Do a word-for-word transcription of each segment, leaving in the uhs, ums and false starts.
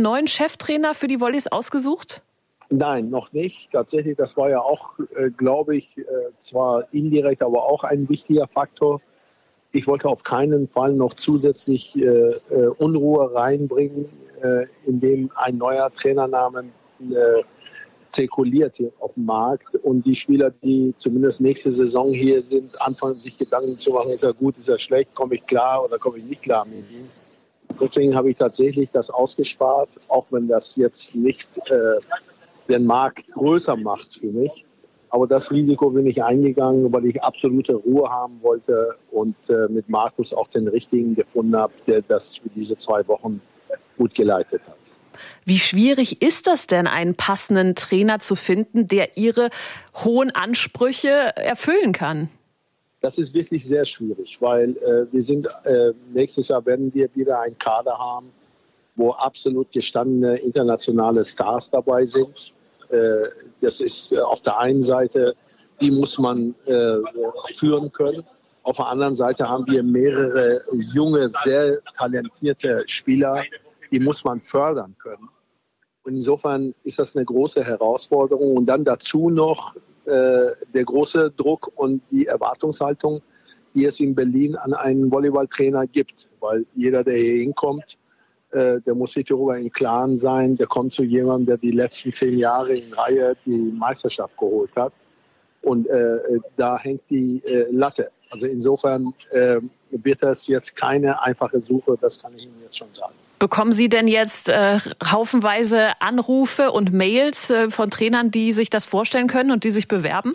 einen neuen Cheftrainer für die Volleys ausgesucht? Nein, noch nicht. Tatsächlich, das war ja auch, äh, glaube ich, äh, zwar indirekt, aber auch ein wichtiger Faktor. Ich wollte auf keinen Fall noch zusätzlich äh, äh, Unruhe reinbringen, äh, indem ein neuer Trainernamen äh, zirkuliert hier auf dem Markt und die Spieler, die zumindest nächste Saison hier sind, anfangen sich Gedanken zu machen, ist er gut, ist er schlecht, komme ich klar oder komme ich nicht klar mit ihm. Deswegen habe ich tatsächlich das ausgespart, auch wenn das jetzt nicht äh, den Markt größer macht für mich. Aber das Risiko bin ich eingegangen, weil ich absolute Ruhe haben wollte und äh, mit Markus auch den richtigen gefunden habe, der das für diese zwei Wochen gut geleitet hat. Wie schwierig ist das denn, einen passenden Trainer zu finden, der Ihre hohen Ansprüche erfüllen kann? Das ist wirklich sehr schwierig, weil äh, wir sind äh, nächstes Jahr werden wir wieder einen Kader haben, wo absolut gestandene internationale Stars dabei sind. Äh, das ist äh, auf der einen Seite, die muss man äh, führen können. Auf der anderen Seite haben wir mehrere junge, sehr talentierte Spieler, die muss man fördern können. Und insofern ist das eine große Herausforderung. Und dann dazu noch äh, der große Druck und die Erwartungshaltung, die es in Berlin an einen Volleyballtrainer gibt. Weil jeder, der hier hinkommt, äh, der muss sich darüber im Klaren sein, der kommt zu jemandem, der die letzten zehn Jahre in Reihe die Meisterschaft geholt hat. Und äh, da hängt die äh, Latte. Also insofern äh, wird das jetzt keine einfache Suche, das kann ich Ihnen jetzt schon sagen. Bekommen Sie denn jetzt äh, haufenweise Anrufe und Mails äh, von Trainern, die sich das vorstellen können und die sich bewerben?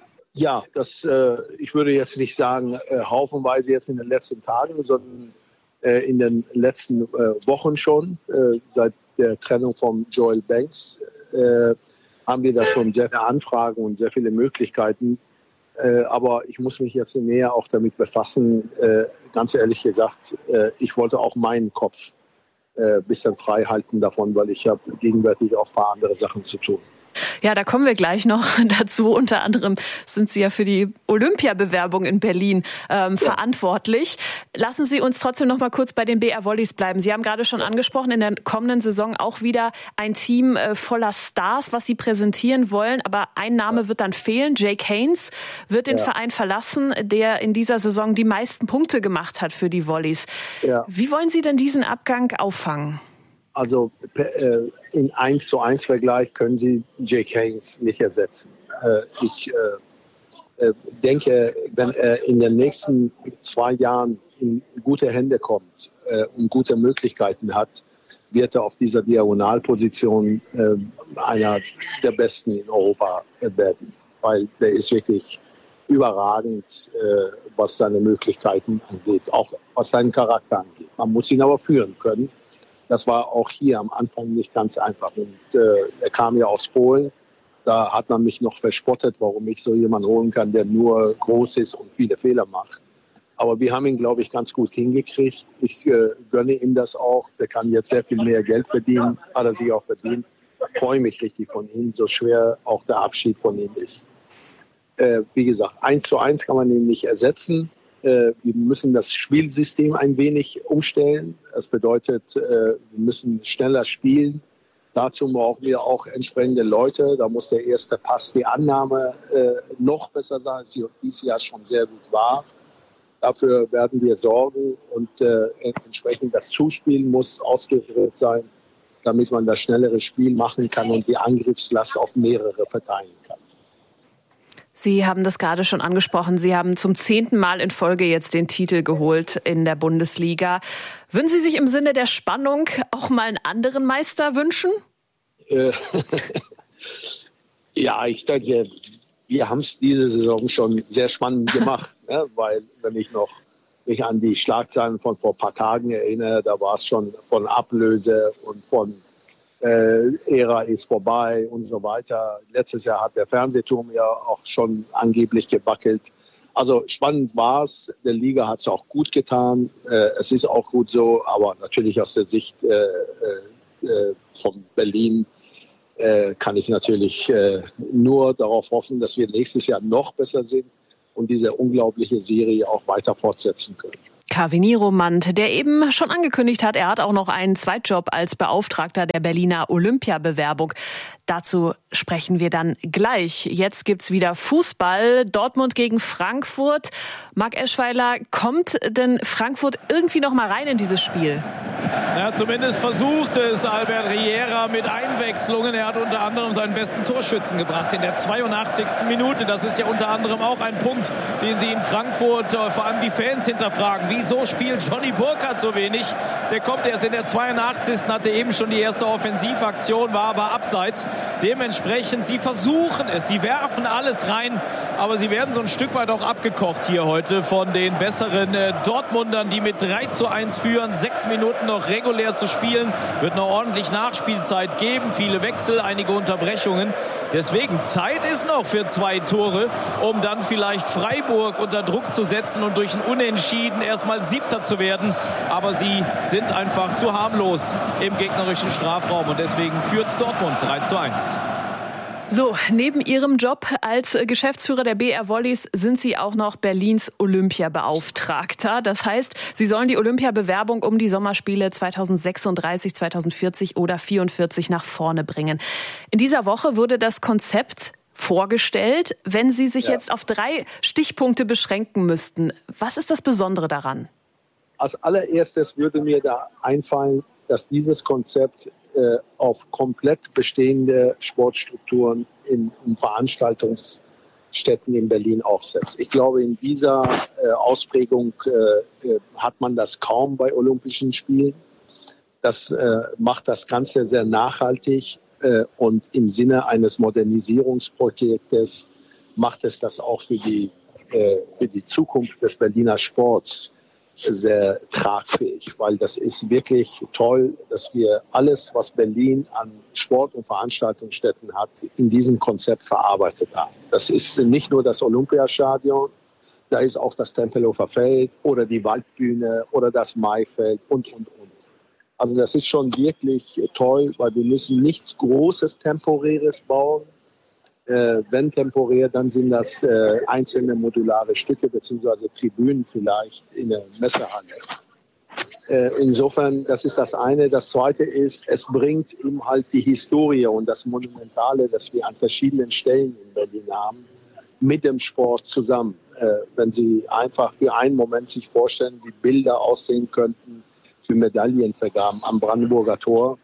Ja, das, äh, ich würde jetzt nicht sagen äh, haufenweise jetzt in den letzten Tagen, sondern äh, in den letzten äh, Wochen schon. Äh, seit der Trennung von Joel Banks äh, haben wir da schon sehr viele Anfragen und sehr viele Möglichkeiten. Äh, aber ich muss mich jetzt näher auch damit befassen. Äh, ganz ehrlich gesagt, äh, ich wollte auch meinen Kopf ein äh, bisschen frei halten davon, weil ich habe gegenwärtig auch ein paar andere Sachen zu tun. Ja, da kommen wir gleich noch dazu. Unter anderem sind Sie ja für die Olympiabewerbung in Berlin ähm, ja. verantwortlich. Lassen Sie uns trotzdem noch mal kurz bei den B R Volleys bleiben. Sie haben gerade schon ja. angesprochen, in der kommenden Saison auch wieder ein Team äh, voller Stars, was Sie präsentieren wollen. Aber ein Name ja. wird dann fehlen. Jake Haynes wird den ja. Verein verlassen, der in dieser Saison die meisten Punkte gemacht hat für die Volleys. Ja. Wie wollen Sie denn diesen Abgang auffangen? Also in eins zu eins Vergleich können Sie Jake Haynes nicht ersetzen. Ich denke, wenn er in den nächsten zwei Jahren in gute Hände kommt und gute Möglichkeiten hat, wird er auf dieser Diagonalposition einer der Besten in Europa werden. Weil der ist wirklich überragend, was seine Möglichkeiten angeht, auch was seinen Charakter angeht. Man muss ihn aber führen können. Das war auch hier am Anfang nicht ganz einfach. Und äh, er kam ja aus Polen. Da hat man mich noch verspottet, warum ich so jemanden holen kann, der nur groß ist und viele Fehler macht. Aber wir haben ihn, glaube ich, ganz gut hingekriegt. Ich äh, gönne ihm das auch. Der kann jetzt sehr viel mehr Geld verdienen. Hat er sich auch verdient. Ich freue mich richtig von ihm, so schwer auch der Abschied von ihm ist. Äh, wie gesagt, eins zu eins kann man ihn nicht ersetzen. Wir müssen das Spielsystem ein wenig umstellen. Das bedeutet, wir müssen schneller spielen. Dazu brauchen wir auch entsprechende Leute. Da muss der erste Pass, die Annahme noch besser sein, als sie dieses Jahr schon sehr gut war. Dafür werden wir sorgen und entsprechend das Zuspielen muss ausgerichtet sein, damit man das schnellere Spiel machen kann und die Angriffslast auf mehrere verteilen kann. Sie haben das gerade schon angesprochen. Sie haben zum zehnten Mal in Folge jetzt den Titel geholt in der Bundesliga. Würden Sie sich im Sinne der Spannung auch mal einen anderen Meister wünschen? Äh, ja, ich denke, wir haben es diese Saison schon sehr spannend gemacht, ne? Weil wenn ich noch mich an die Schlagzeilen von vor ein paar Tagen erinnere, da war es schon von Ablöse und von Äh, Ära ist vorbei und so weiter. Letztes Jahr hat der Fernsehturm ja auch schon angeblich gewackelt. Also spannend war es. Der Liga hat es auch gut getan. Äh, es ist auch gut so, aber natürlich aus der Sicht äh, äh, von Berlin äh, kann ich natürlich äh, nur darauf hoffen, dass wir nächstes Jahr noch besser sind und diese unglaubliche Serie auch weiter fortsetzen können. Carvini Romand, der eben schon angekündigt hat, er hat auch noch einen Zweitjob als Beauftragter der Berliner Olympiabewerbung. Dazu sprechen wir dann gleich. Jetzt gibt's wieder Fußball. Dortmund gegen Frankfurt. Marc Eschweiler, kommt denn Frankfurt irgendwie noch mal rein in dieses Spiel? Ja, zumindest versucht es Albert Riera mit Einwechslungen. Er hat unter anderem seinen besten Torschützen gebracht in der zweiundachtzigsten Minute. Das ist ja unter anderem auch ein Punkt, den sie in Frankfurt, äh, vor allem die Fans, hinterfragen. Wieso spielt Johnny Burkhardt so wenig? Der kommt erst in der zweiundachtzigsten hatte eben schon die erste Offensivaktion, war aber abseits. Dementsprechend, sie versuchen es, sie werfen alles rein, aber sie werden so ein Stück weit auch abgekocht hier heute von den besseren äh, Dortmundern, die mit drei zu eins führen. Sechs Minuten noch regulär zu spielen, wird noch ordentlich Nachspielzeit geben, viele Wechsel, einige Unterbrechungen. Deswegen, Zeit ist noch für zwei Tore, um dann vielleicht Freiburg unter Druck zu setzen und durch ein Unentschieden erstmal Siebter zu werden. Aber sie sind einfach zu harmlos im gegnerischen Strafraum und deswegen führt Dortmund drei zu eins. So, neben Ihrem Job als Geschäftsführer der B R Volleys sind Sie auch noch Berlins Olympiabeauftragter. Das heißt, Sie sollen die Olympiabewerbung um die Sommerspiele zweitausendsechsunddreißig, zweitausendvierzig oder vierundvierzig nach vorne bringen. In dieser Woche wurde das Konzept vorgestellt. Wenn Sie sich ja. jetzt auf drei Stichpunkte beschränken müssten, was ist das Besondere daran? Als allererstes würde mir da einfallen, dass dieses Konzept äh, auf komplett bestehende Sportstrukturen in, in Veranstaltungsstätten in Berlin aufsetzt. Ich glaube, in dieser äh, Ausprägung äh, hat man das kaum bei Olympischen Spielen. Das äh, macht das Ganze sehr nachhaltig äh, und im Sinne eines Modernisierungsprojektes macht es das auch für die, äh, für die Zukunft des Berliner Sports sehr tragfähig, weil das ist wirklich toll, dass wir alles, was Berlin an Sport- und Veranstaltungsstätten hat, in diesem Konzept verarbeitet haben. Das ist nicht nur das Olympiastadion, da ist auch das Tempelhofer Feld oder die Waldbühne oder das Maifeld und, und, und. Also das ist schon wirklich toll, weil wir müssen nichts Großes, Temporäres bauen. Äh, wenn temporär, dann sind das äh, einzelne modulare Stücke bzw. Tribünen vielleicht in der Messehalle. Äh, insofern, das ist das eine. Das zweite ist, es bringt eben halt die Historie und das Monumentale, das wir an verschiedenen Stellen in Berlin haben, mit dem Sport zusammen. Äh, wenn Sie einfach für einen Moment sich vorstellen, wie Bilder aussehen könnten für Medaillenvergaben am Brandenburger Tor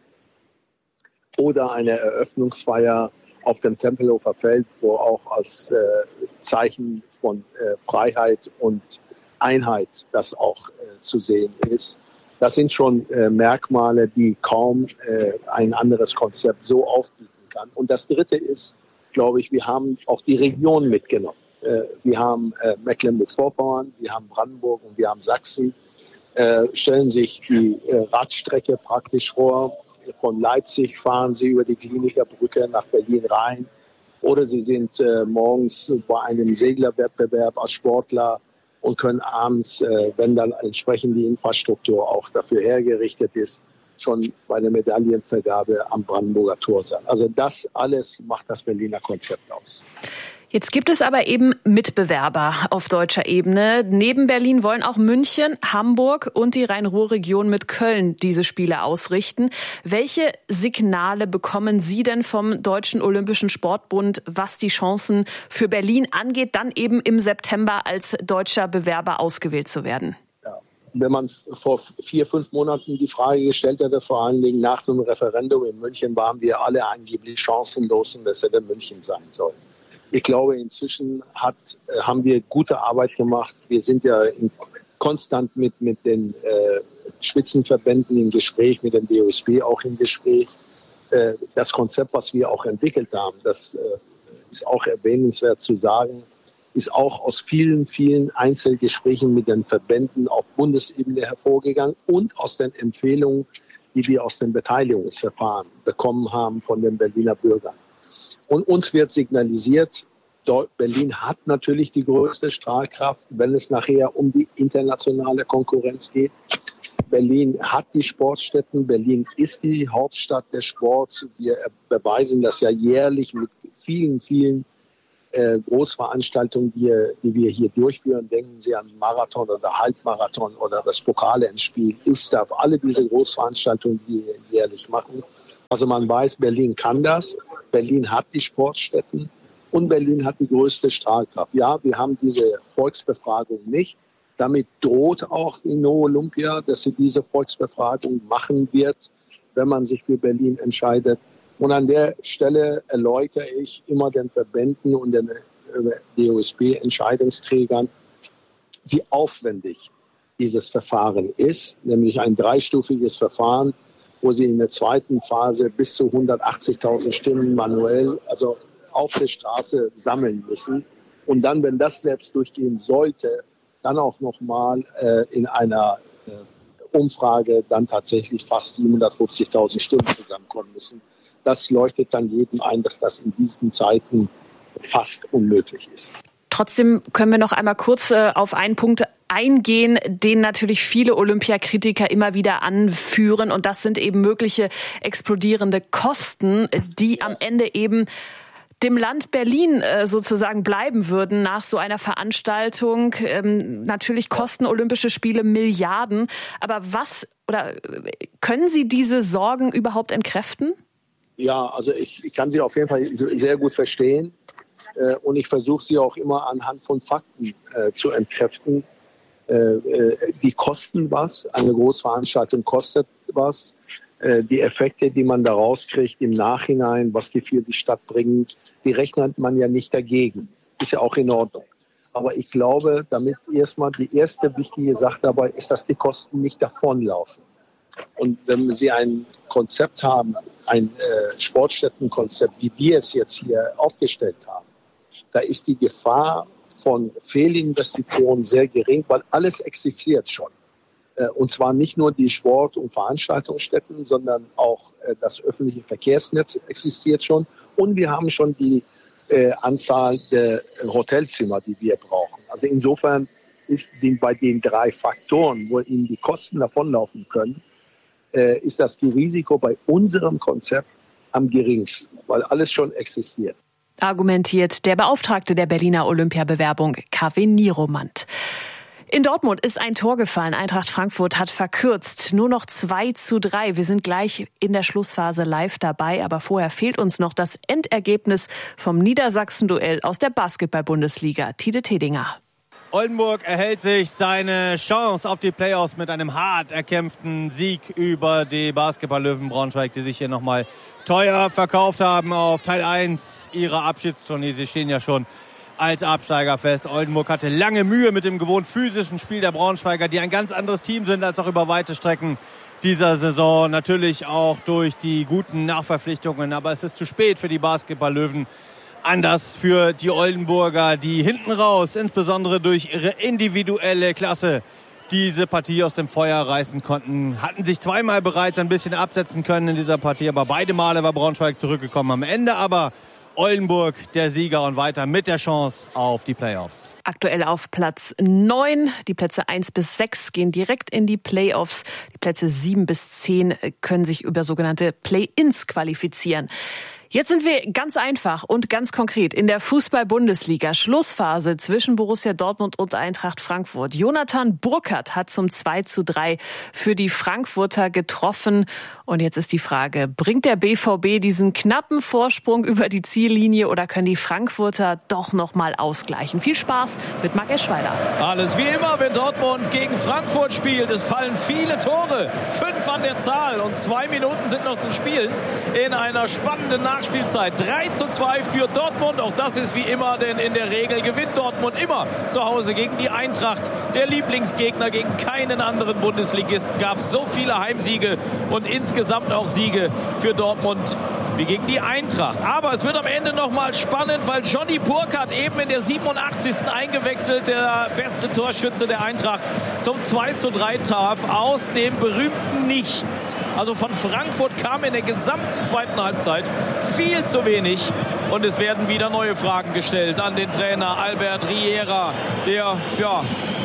oder eine Eröffnungsfeier auf dem Tempelhofer Feld, wo auch als äh, Zeichen von äh, Freiheit und Einheit das auch äh, zu sehen ist. Das sind schon äh, Merkmale, die kaum äh, ein anderes Konzept so aufbieten kann. Und das Dritte ist, glaube ich, wir haben auch die Region mitgenommen. Äh, wir haben äh, Mecklenburg-Vorpommern, wir haben Brandenburg und wir haben Sachsen. Äh, stellen sich die äh, Radstrecke praktisch vor. Von Leipzig fahren Sie über die Kliniker Brücke nach Berlin rein. Oder Sie sind äh, morgens bei einem Seglerwettbewerb als Sportler und können abends, äh, wenn dann entsprechend die Infrastruktur auch dafür hergerichtet ist, schon bei der Medaillenvergabe am Brandenburger Tor sein. Also das alles macht das Berliner Konzept aus. Jetzt gibt es aber eben Mitbewerber auf deutscher Ebene. Neben Berlin wollen auch München, Hamburg und die Rhein-Ruhr-Region mit Köln diese Spiele ausrichten. Welche Signale bekommen Sie denn vom Deutschen Olympischen Sportbund, was die Chancen für Berlin angeht, dann eben im September als deutscher Bewerber ausgewählt zu werden? Ja. Wenn man vor vier, fünf Monaten die Frage gestellt hätte, vor allen Dingen nach dem Referendum in München, waren wir alle angeblich chancenlos und das hätte München sein sollen. Ich glaube, inzwischen hat, äh, haben wir gute Arbeit gemacht. Wir sind ja in, konstant mit, mit den äh, Spitzenverbänden im Gespräch, mit dem D O S B auch im Gespräch. Äh, das Konzept, was wir auch entwickelt haben, das äh, ist auch erwähnenswert zu sagen, ist auch aus vielen, vielen Einzelgesprächen mit den Verbänden auf Bundesebene hervorgegangen und aus den Empfehlungen, die wir aus dem Beteiligungsverfahren bekommen haben von den Berliner Bürgern. Und uns wird signalisiert, Berlin hat natürlich die größte Strahlkraft, wenn es nachher um die internationale Konkurrenz geht. Berlin hat die Sportstätten, Berlin ist die Hauptstadt des Sports. Wir beweisen das ja jährlich mit vielen, vielen äh, Großveranstaltungen, die, die wir hier durchführen, denken Sie an Marathon oder Halbmarathon oder das Pokale-Endspiel, ISTAF, alle diese Großveranstaltungen, die wir jährlich machen. Also man weiß, Berlin kann das, Berlin hat die Sportstätten und Berlin hat die größte Strahlkraft. Ja, wir haben diese Volksbefragung nicht. Damit droht auch die No Olympia, dass sie diese Volksbefragung machen wird, wenn man sich für Berlin entscheidet. Und an der Stelle erläutere ich immer den Verbänden und den D O S B-Entscheidungsträgern, wie aufwendig dieses Verfahren ist, nämlich ein dreistufiges Verfahren, wo sie in der zweiten Phase bis zu hundertachtzigtausend Stimmen manuell, also auf der Straße sammeln müssen. Und dann, wenn das selbst durchgehen sollte, dann auch nochmal äh, in einer äh, Umfrage dann tatsächlich fast siebenhundertfünfzigtausend Stimmen zusammenkommen müssen. Das leuchtet dann jedem ein, dass das in diesen Zeiten fast unmöglich ist. Trotzdem können wir noch einmal kurz äh, auf einen Punkt eingehen, den natürlich viele Olympiakritiker immer wieder anführen. Und das sind eben mögliche explodierende Kosten, die am Ende eben dem Land Berlin äh, sozusagen bleiben würden nach so einer Veranstaltung. Ähm, natürlich kosten Olympische Spiele Milliarden. Aber was oder können Sie diese Sorgen überhaupt entkräften? Ja, also ich, ich kann sie auf jeden Fall sehr gut verstehen. Äh, und ich versuche sie auch immer anhand von Fakten äh, zu entkräften. Äh, äh, die kosten was, eine Großveranstaltung kostet was. Äh, die Effekte, die man da rauskriegt im Nachhinein, was die für die Stadt bringen, die rechnet man ja nicht dagegen. Ist ja auch in Ordnung. Aber ich glaube, damit erstmal die erste wichtige Sache dabei ist, dass die Kosten nicht davonlaufen. Und wenn Sie ein Konzept haben, ein äh, Sportstättenkonzept, wie wir es jetzt hier aufgestellt haben, da ist die Gefahr von Fehlinvestitionen sehr gering, weil alles existiert schon. Äh, und zwar nicht nur die Sport- und Veranstaltungsstätten, sondern auch äh, das öffentliche Verkehrsnetz existiert schon. Und wir haben schon die äh, Anzahl der Hotelzimmer, die wir brauchen. Also insofern ist, sind bei den drei Faktoren, wo Ihnen die Kosten davonlaufen können, ist das Risiko bei unserem Konzept am geringsten, weil alles schon existiert. Argumentiert der Beauftragte der Berliner Olympiabewerbung, Kaveh Niromand. In Dortmund ist ein Tor gefallen. Eintracht Frankfurt hat verkürzt. Nur noch zwei zu drei. Wir sind gleich in der Schlussphase live dabei. Aber vorher fehlt uns noch das Endergebnis vom Niedersachsen-Duell aus der Basketball-Bundesliga. Tide Tedinger. Oldenburg erhält sich seine Chance auf die Playoffs mit einem hart erkämpften Sieg über die Basketball-Löwen Braunschweig, die sich hier nochmal teuer verkauft haben auf Teil eins ihrer Abschiedstournee. Sie stehen ja schon als Absteiger fest. Oldenburg hatte lange Mühe mit dem gewohnt physischen Spiel der Braunschweiger, die ein ganz anderes Team sind als auch über weite Strecken dieser Saison. Natürlich auch durch die guten Nachverpflichtungen, aber es ist zu spät für die Basketball-Löwen. Anders für die Oldenburger, die hinten raus, insbesondere durch ihre individuelle Klasse, diese Partie aus dem Feuer reißen konnten. Hatten sich zweimal bereits ein bisschen absetzen können in dieser Partie, aber beide Male war Braunschweig zurückgekommen. Am Ende aber Oldenburg der Sieger und weiter mit der Chance auf die Playoffs. Aktuell auf Platz neun. Die Plätze eins bis sechs gehen direkt in die Playoffs. Die Plätze sieben bis zehn können sich über sogenannte Play-ins qualifizieren. Jetzt sind wir ganz einfach und ganz konkret in der Fußball-Bundesliga. Schlussphase zwischen Borussia Dortmund und Eintracht Frankfurt. Jonathan Burkhardt hat zum zwei zu drei für die Frankfurter getroffen. Und jetzt ist die Frage, bringt der B V B diesen knappen Vorsprung über die Ziellinie oder können die Frankfurter doch noch mal ausgleichen? Viel Spaß mit Marc Eschweiler. Alles wie immer, wenn Dortmund gegen Frankfurt spielt. Es fallen viele Tore, fünf an der Zahl und zwei Minuten sind noch zu spielen in einer spannenden Nachspielzeit. drei zu zwei für Dortmund. Auch das ist wie immer, denn in der Regel gewinnt Dortmund immer zu Hause gegen die Eintracht. Der Lieblingsgegner, gegen keinen anderen Bundesligisten gab es so viele Heimsiege und insgesamt auch Siege für Dortmund wie gegen die Eintracht. Aber es wird am Ende noch mal spannend, weil Johnny Burkhardt eben in der siebenundachtzigsten eingewechselt, der beste Torschütze der Eintracht, zum zwei zu drei traf aus dem berühmten Nichts. Also von Frankfurt kam in der gesamten zweiten Halbzeit viel zu wenig. Und es werden wieder neue Fragen gestellt an den Trainer Albert Riera, der ja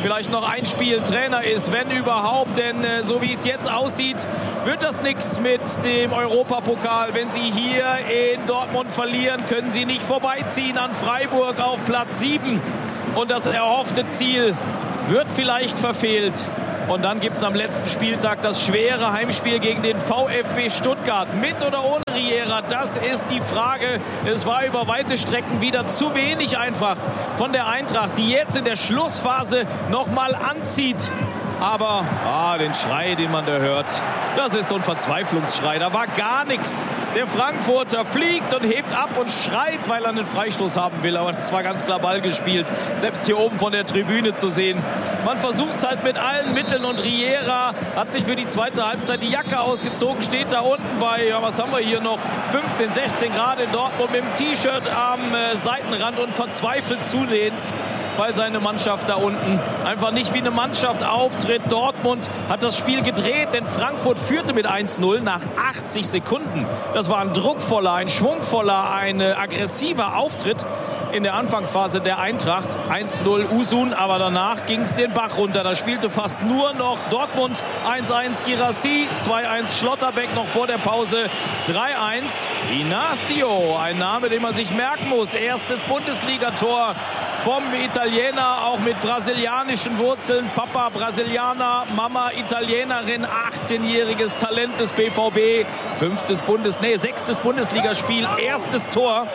vielleicht noch ein Spiel Trainer ist, wenn überhaupt. Denn äh, so wie es jetzt aussieht, wird das nichts mit dem Europapokal. Wenn sie hier in Dortmund verlieren, können sie nicht vorbeiziehen an Freiburg auf Platz sieben. Und das erhoffte Ziel wird vielleicht verfehlt. Und dann gibt es am letzten Spieltag das schwere Heimspiel gegen den VfB Stuttgart. Mit oder ohne Riera, das ist die Frage. Es war über weite Strecken wieder zu wenig einfach von der Eintracht, die jetzt in der Schlussphase nochmal anzieht. Aber ah, den Schrei, den man da hört, das ist so ein Verzweiflungsschrei. Da war gar nichts. Der Frankfurter fliegt und hebt ab und schreit, weil er einen Freistoß haben will. Aber das war ganz klar Ball gespielt. Selbst hier oben von der Tribüne zu sehen. Man versucht es halt mit allen Mitteln. Und Riera hat sich für die zweite Halbzeit die Jacke ausgezogen. Steht da unten bei, ja, was haben wir hier noch, fünfzehn, sechzehn Grad in Dortmund mit dem T-Shirt am äh, Seitenrand und verzweifelt zulehnt, weil seine Mannschaft da unten einfach nicht wie eine Mannschaft auftritt. Dortmund hat das Spiel gedreht, denn Frankfurt führte mit eins null nach achtzig Sekunden. Das war ein druckvoller, ein schwungvoller, ein aggressiver Auftritt in der Anfangsphase der Eintracht. eins null Usun, aber danach ging es den Bach runter. Da spielte fast nur noch Dortmund. eins eins Girassi, zwei eins Schlotterbeck noch vor der Pause. drei eins Inacio, ein Name, den man sich merken muss. Erstes Bundesligator vom Italiener, auch mit brasilianischen Wurzeln. Papa Brasilianer, Mama Italienerin, achtzehnjähriges Talent des B V B. Fünftes Bundes, nee, sechstes Bundesligaspiel, erstes Tor.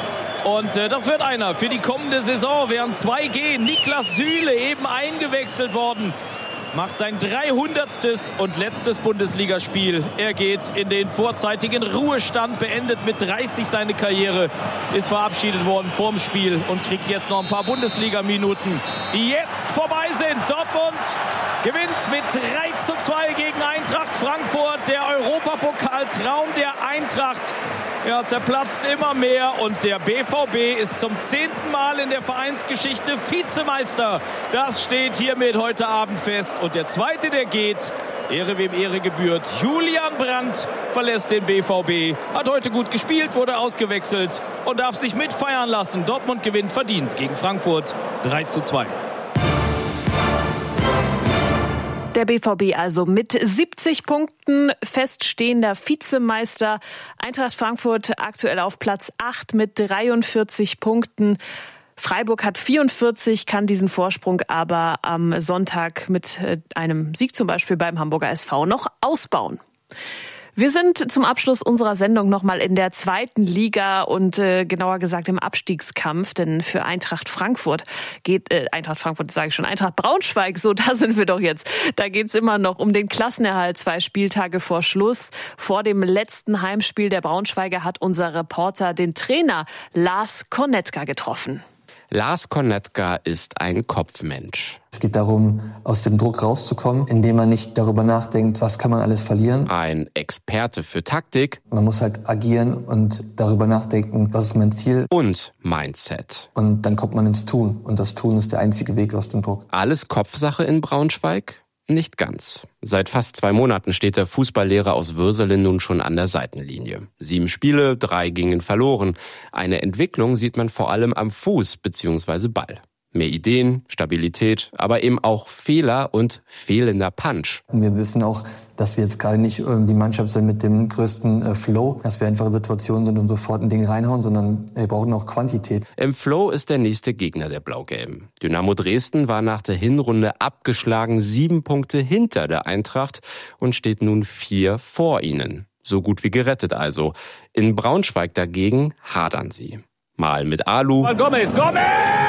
Und äh, das wird einer für die kommende Saison, während zwei gehen. Niklas Süle, eben eingewechselt worden, macht sein dreihundertstes und letztes Bundesligaspiel. Er geht in den vorzeitigen Ruhestand, beendet mit dreißig seine Karriere, ist verabschiedet worden vorm Spiel und kriegt jetzt noch ein paar Bundesliga-Minuten, die jetzt vorbei sind. Dortmund gewinnt mit drei zu zwei gegen Eintracht Frankfurt. Der Europapokaltraum der Eintracht, ja, zerplatzt immer mehr und der B V B ist zum zehnten Mal in der Vereinsgeschichte Vizemeister. Das steht hiermit heute Abend fest. Und der Zweite, der geht, Ehre wem Ehre gebührt, Julian Brandt verlässt den B V B. Hat heute gut gespielt, wurde ausgewechselt und darf sich mitfeiern lassen. Dortmund gewinnt verdient gegen Frankfurt drei zu zwei. Der B V B also mit siebzig Punkten feststehender Vizemeister. Eintracht Frankfurt aktuell auf Platz acht mit dreiundvierzig Punkten. Freiburg hat vierundvierzig, kann diesen Vorsprung aber am Sonntag mit einem Sieg zum Beispiel beim Hamburger S V noch ausbauen. Wir sind zum Abschluss unserer Sendung nochmal in der zweiten Liga und äh, genauer gesagt im Abstiegskampf, denn für Eintracht Frankfurt geht, äh, Eintracht Frankfurt sage ich schon, Eintracht Braunschweig, so da sind wir doch jetzt. Da geht's immer noch um den Klassenerhalt, zwei Spieltage vor Schluss. Vor dem letzten Heimspiel der Braunschweiger hat unser Reporter den Trainer Lars Konetka getroffen. Lars Konetka ist ein Kopfmensch. Es geht darum, aus dem Druck rauszukommen, indem man nicht darüber nachdenkt, was kann man alles verlieren. Ein Experte für Taktik. Man muss halt agieren und darüber nachdenken, was ist mein Ziel. Und Mindset. Und dann kommt man ins Tun. Und das Tun ist der einzige Weg aus dem Druck. Alles Kopfsache in Braunschweig? Nicht ganz. Seit fast zwei Monaten steht der Fußballlehrer aus Würselen nun schon an der Seitenlinie. Sieben Spiele, drei gingen verloren. Eine Entwicklung sieht man vor allem am Fuß bzw. Ball. Mehr Ideen, Stabilität, aber eben auch Fehler und fehlender Punch. Und wir wissen auch, dass wir jetzt gerade nicht die Mannschaft sind mit dem größten Flow, dass wir einfach in Situationen sind und sofort ein Ding reinhauen, sondern wir brauchen auch Quantität. Im Flow ist der nächste Gegner der Blau-Gelben. Dynamo Dresden war nach der Hinrunde abgeschlagen, sieben Punkte hinter der Eintracht und steht nun vier vor ihnen. So gut wie gerettet also. In Braunschweig dagegen hadern sie. Mal mit Alu, Gomez, Gomez!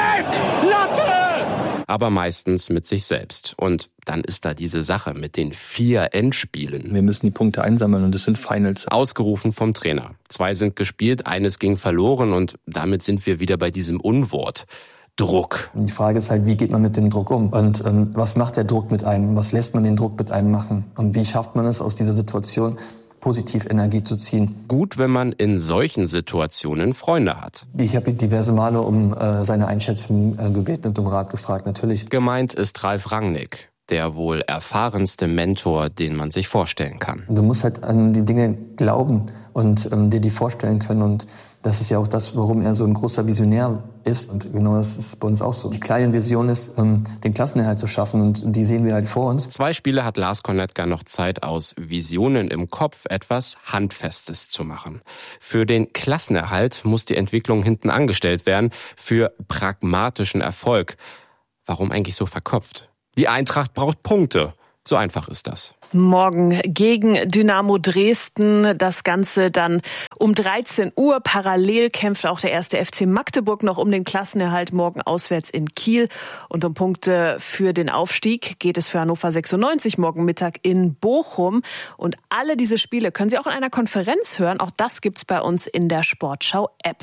Latte! aber meistens mit sich selbst. Und dann ist da diese Sache mit den vier Endspielen. Wir müssen die Punkte einsammeln und das sind Finals. Ausgerufen vom Trainer. Zwei sind gespielt, eines ging verloren und damit sind wir wieder bei diesem Unwort. Druck. Die Frage ist halt, wie geht man mit dem Druck um? Und ähm, was macht der Druck mit einem? Was lässt man den Druck mit einem machen? Und wie schafft man es aus dieser Situation, positiv Energie zu ziehen? Gut, wenn man in solchen Situationen Freunde hat. Ich habe diverse Male um äh, seine Einschätzung äh, gebeten und um Rat gefragt, natürlich. Gemeint ist Ralf Rangnick, der wohl erfahrenste Mentor, den man sich vorstellen kann. Du musst halt an die Dinge glauben und ähm, dir die vorstellen können. Und das ist ja auch das, warum er so ein großer Visionär ist. Und genau das ist bei uns auch so. Die kleine Vision ist, ähm, den Klassenerhalt zu schaffen. Und die sehen wir halt vor uns. Zwei Spiele hat Lars Konetka noch Zeit, aus Visionen im Kopf etwas Handfestes zu machen. Für den Klassenerhalt muss die Entwicklung hinten angestellt werden. Für pragmatischen Erfolg. Warum eigentlich so verkopft? Die Eintracht braucht Punkte. So einfach ist das. Morgen gegen Dynamo Dresden. Das Ganze dann um dreizehn Uhr. Parallel kämpft auch der erste F C Magdeburg noch um den Klassenerhalt, morgen auswärts in Kiel. Und um Punkte für den Aufstieg geht es für Hannover sechsundneunzig morgen Mittag in Bochum. Und alle diese Spiele können Sie auch in einer Konferenz hören. Auch das gibt's bei uns in der Sportschau-App.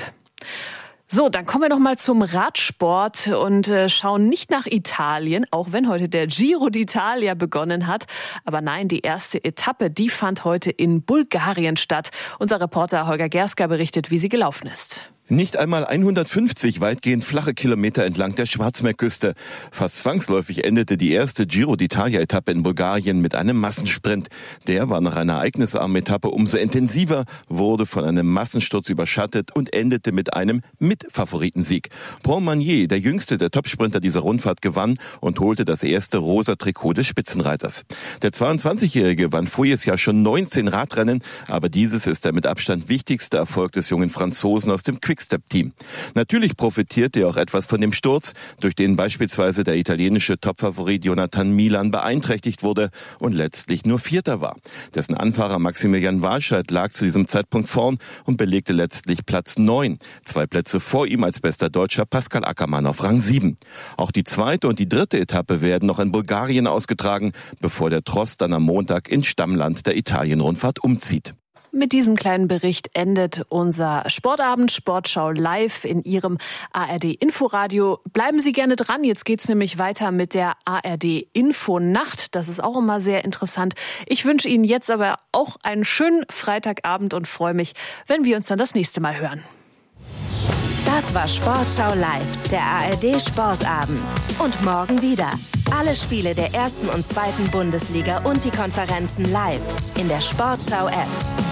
So, dann kommen wir noch mal zum Radsport und äh, schauen nicht nach Italien, auch wenn heute der Giro d'Italia begonnen hat. Aber nein, die erste Etappe, die fand heute in Bulgarien statt. Unser Reporter Holger Gerska berichtet, wie sie gelaufen ist. Nicht einmal hundertfünfzig weitgehend flache Kilometer entlang der Schwarzmeerküste. Fast zwangsläufig endete die erste Giro d'Italia-Etappe in Bulgarien mit einem Massensprint. Der war nach einer ereignisarmen Etappe umso intensiver, wurde von einem Massensturz überschattet und endete mit einem Mitfavoritensieg. Paul Magnier, der jüngste der Topsprinter dieser Rundfahrt, gewann und holte das erste rosa Trikot des Spitzenreiters. Der zweiundzwanzigjährige gewann voriges Jahr schon neunzehn Radrennen, aber dieses ist der mit Abstand wichtigste Erfolg des jungen Franzosen aus dem Quickstep-Team. Natürlich profitierte er auch etwas von dem Sturz, durch den beispielsweise der italienische Topfavorit Jonathan Milan beeinträchtigt wurde und letztlich nur Vierter war. Dessen Anfahrer Maximilian Walscheid lag zu diesem Zeitpunkt vorn und belegte letztlich Platz neun. Zwei Plätze vor ihm als bester Deutscher Pascal Ackermann auf Rang sieben. Auch die zweite und die dritte Etappe werden noch in Bulgarien ausgetragen, bevor der Tross dann am Montag ins Stammland der Italien-Rundfahrt umzieht. Mit diesem kleinen Bericht endet unser Sportabend, Sportschau live in Ihrem A R D-Inforadio. Bleiben Sie gerne dran, jetzt geht's nämlich weiter mit der A R D-Infonacht. Das ist auch immer sehr interessant. Ich wünsche Ihnen jetzt aber auch einen schönen Freitagabend und freue mich, wenn wir uns dann das nächste Mal hören. Das war Sportschau live, der A R D-Sportabend. Und morgen wieder. Alle Spiele der ersten und zweiten Bundesliga und die Konferenzen live in der Sportschau-App.